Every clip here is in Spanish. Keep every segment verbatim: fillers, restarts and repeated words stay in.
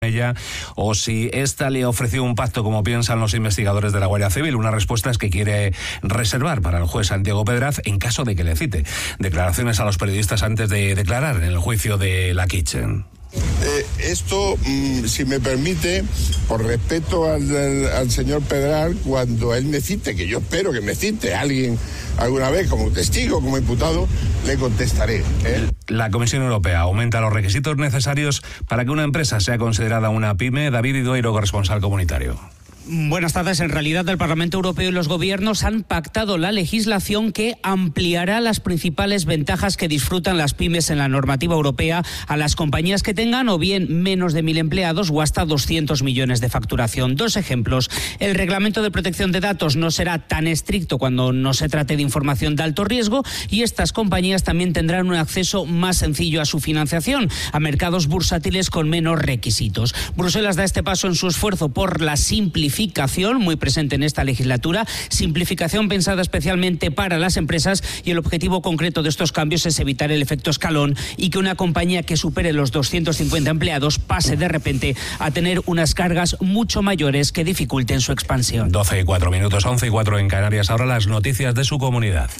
ella o si ésta le ofreció un pacto como piensan los investigadores de la Guardia Civil. Unas respuestas que quiere reservar para el juez Santiago Pedraz en caso de que le cite. Declaraciones a los periodistas antes de declarar en el juicio de La Kitchen. Eh, esto, mmm, si me permite, por respeto al, al, al señor Pedraz, cuando él me cite, que yo espero que me cite alguien alguna vez como testigo, como imputado, le contestaré. ¿eh? La Comisión Europea aumenta los requisitos necesarios para que una empresa sea considerada una pyme. David Idoiro, corresponsal comunitario. Buenas tardes. En realidad, el Parlamento Europeo y los gobiernos han pactado la legislación que ampliará las principales ventajas que disfrutan las pymes en la normativa europea a las compañías que tengan o bien menos de mil empleados o hasta doscientos millones de facturación. Dos ejemplos. El reglamento de protección de datos no será tan estricto cuando no se trate de información de alto riesgo y estas compañías también tendrán un acceso más sencillo a su financiación, a mercados bursátiles con menos requisitos. Bruselas da este paso en su esfuerzo por la simplificación, muy presente en esta legislatura, simplificación pensada especialmente para las empresas, y el objetivo concreto de estos cambios es evitar el efecto escalón y que una compañía que supere los doscientos cincuenta empleados pase de repente a tener unas cargas mucho mayores que dificulten su expansión. doce y cuatro minutos, once y cuatro en Canarias. Ahora las noticias de su comunidad.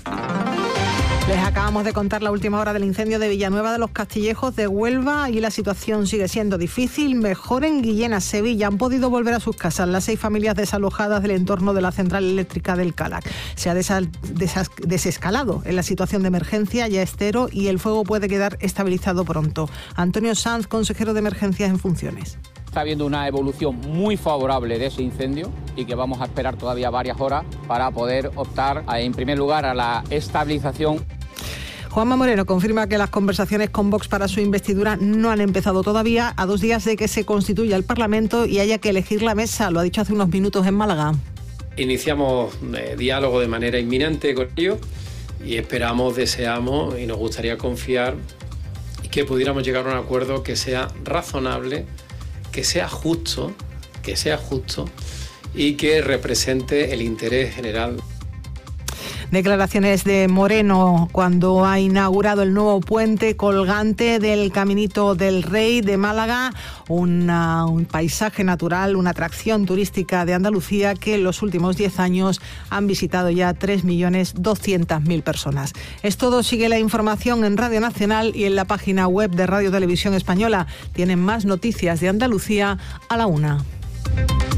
Les acabamos de contar la última hora del incendio de Villanueva de los Castillejos de Huelva y la situación sigue siendo difícil. Mejor en Guillena, Sevilla. Han podido volver a sus casas las seis familias desalojadas del entorno de la central eléctrica del Calac. Se ha desa- desas- desescalado en la situación de emergencia, ya es cero, y el fuego puede quedar estabilizado pronto. Antonio Sanz, consejero de Emergencias en funciones. Está habiendo una evolución muy favorable de ese incendio y que vamos a esperar todavía varias horas para poder optar, en primer lugar, a la estabilización. Juanma Moreno confirma que las conversaciones con Vox para su investidura no han empezado todavía, a dos días de que se constituya el Parlamento y haya que elegir la mesa. Lo ha dicho hace unos minutos en Málaga. Iniciamos eh, diálogo de manera inminente con ellos y esperamos, deseamos y nos gustaría confiar que pudiéramos llegar a un acuerdo que sea razonable, que sea justo, que sea justo y que represente el interés general. Declaraciones de Moreno cuando ha inaugurado el nuevo puente colgante del Caminito del Rey de Málaga, una, un paisaje natural, una atracción turística de Andalucía que en los últimos diez años han visitado ya tres millones doscientas mil personas. Es todo. Sigue la información en Radio Nacional y en la página web de Radio Televisión Española. Tienen más noticias de Andalucía a la una.